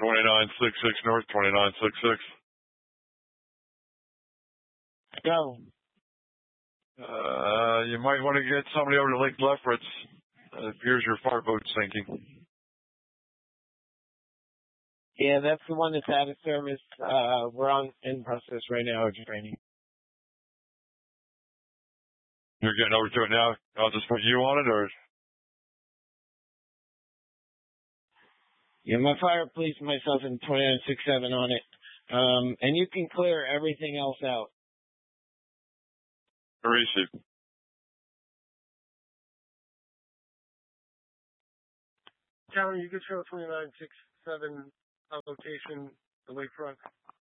2966 North, 2966. Go. You might want to get somebody over to Lake Lefferts. It appears your fire boat's sinking. Yeah, that's the one that's out of service. We're in process right now of training. You're getting over to it now? I'll just put you on it, or? Yeah, my fire police and myself in 2967 on it. And you can clear everything else out. Receive. County, you could show 2967 on location, the lakefront.